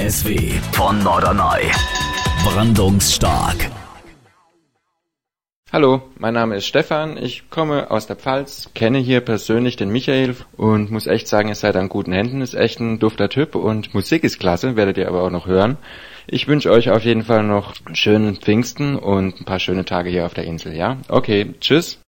SW von Norderney. Brandungsstark. Hallo, mein Name ist Stefan, ich komme aus der Pfalz, kenne hier persönlich den Michael und muss echt sagen, ihr seid an guten Händen, ist echt ein dufter Typ und Musik ist klasse, werdet ihr aber auch noch hören. Ich wünsche euch auf jeden Fall noch einen schönen Pfingsten und ein paar schöne Tage hier auf der Insel, ja? Okay, tschüss.